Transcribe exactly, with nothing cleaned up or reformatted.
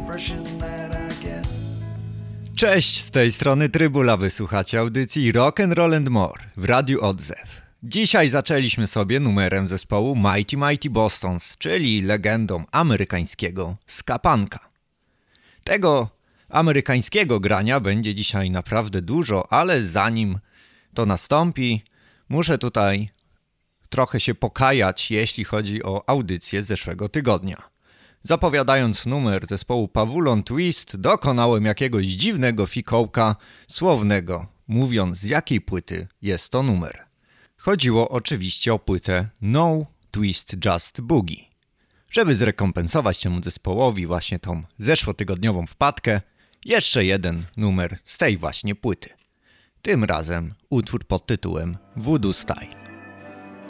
Cześć, z tej strony Trybula, wysłuchacie audycji Rock and Roll and More w Radiu Odzew. Dzisiaj zaczęliśmy sobie numerem zespołu Mighty Mighty Bostons, czyli legendą amerykańskiego ska punka. Tego amerykańskiego grania będzie dzisiaj naprawdę dużo, ale zanim to nastąpi, muszę tutaj trochę się pokajać, jeśli chodzi o audycję z zeszłego tygodnia. Zapowiadając numer zespołu Pavulon Twist, dokonałem jakiegoś dziwnego fikołka słownego, mówiąc z jakiej płyty jest to numer. Chodziło oczywiście o płytę No Twist Just Boogie. Żeby zrekompensować temu zespołowi właśnie tą zeszłotygodniową wpadkę, jeszcze jeden numer z tej właśnie płyty. Tym razem utwór pod tytułem Voodoo Style.